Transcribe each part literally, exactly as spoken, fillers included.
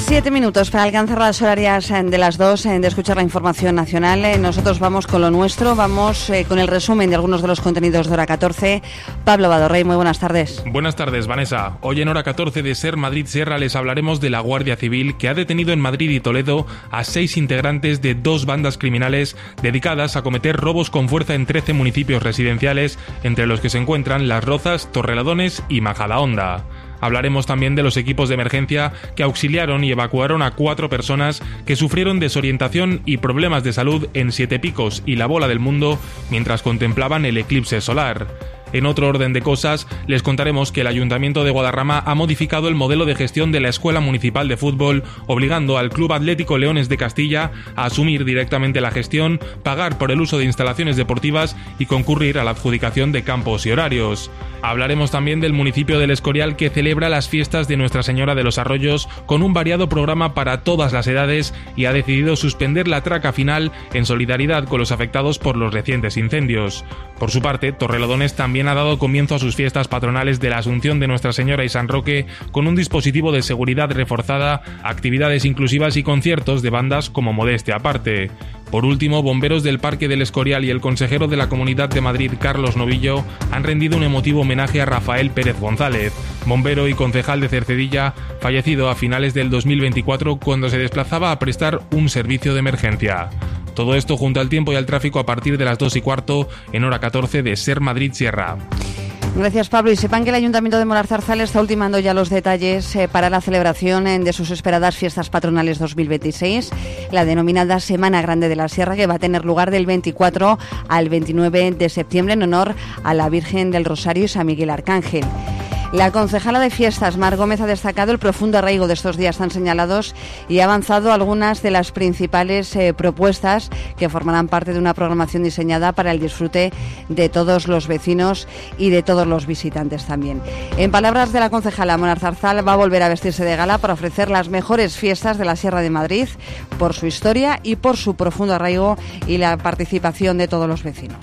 Siete minutos para alcanzar las horarias de las dos, de escuchar la información nacional. Nosotros vamos con lo nuestro, vamos con el resumen de algunos de los contenidos de Hora catorce. Pablo Badorrey, muy buenas tardes. Buenas tardes, Vanessa. Hoy en Hora catorce de Ser Madrid Sierra les hablaremos de la Guardia Civil, que ha detenido en Madrid y Toledo a seis integrantes de dos bandas criminales dedicadas a cometer robos con fuerza en trece municipios residenciales, entre los que se encuentran Las Rozas, Torrelodones y Majadahonda. Hablaremos también de los equipos de emergencia que auxiliaron y evacuaron a cuatro personas que sufrieron desorientación y problemas de salud en Siete Picos y La Bola del Mundo mientras contemplaban el eclipse solar. En otro orden de cosas, les contaremos que el Ayuntamiento de Guadarrama ha modificado el modelo de gestión de la Escuela Municipal de Fútbol, obligando al Club Atlético Leones de Castilla a asumir directamente la gestión, pagar por el uso de instalaciones deportivas y concurrir a la adjudicación de campos y horarios. Hablaremos también del municipio del Escorial, que celebra las fiestas de Nuestra Señora de los Arroyos con un variado programa para todas las edades y ha decidido suspender la traca final en solidaridad con los afectados por los recientes incendios. Por su parte, Torrelodones también ha dado comienzo a sus fiestas patronales de la Asunción de Nuestra Señora y San Roque con un dispositivo de seguridad reforzada, actividades inclusivas y conciertos de bandas como Modestia Aparte. Por último, bomberos del Parque del Escorial y el consejero de la Comunidad de Madrid, Carlos Novillo, han rendido un emotivo homenaje a Rafael Pérez González, bombero y concejal de Cercedilla, fallecido a finales del dos mil veinticuatro cuando se desplazaba a prestar un servicio de emergencia. Todo esto junto al tiempo y al tráfico a partir de las dos y cuarto en Hora catorce de Ser Madrid Sierra. Gracias, Pablo. Y sepan que el Ayuntamiento de Moralzarzal está ultimando ya los detalles eh, para la celebración eh, de sus esperadas fiestas patronales dos mil veintiséis, la denominada Semana Grande de la Sierra, que va a tener lugar del veinticuatro al veintinueve de septiembre en honor a la Virgen del Rosario y San Miguel Arcángel. La concejala de Fiestas, Mar Gómez, ha destacado el profundo arraigo de estos días tan señalados y ha avanzado algunas de las principales eh, propuestas que formarán parte de una programación diseñada para el disfrute de todos los vecinos y de todos los visitantes también. En palabras de la concejala, Moralzarzal va a volver a vestirse de gala para ofrecer las mejores fiestas de la Sierra de Madrid por su historia y por su profundo arraigo y la participación de todos los vecinos.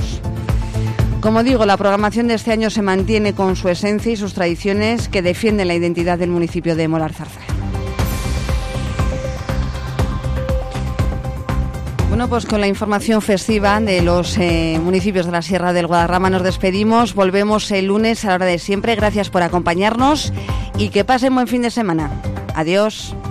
Como digo, la programación de este año se mantiene con su esencia y sus tradiciones que defienden la identidad del municipio de Moralzarzal. Bueno, pues con la información festiva de los eh, municipios de la Sierra del Guadarrama nos despedimos. Volvemos el lunes a la hora de siempre. Gracias por acompañarnos y que pasen buen fin de semana. Adiós.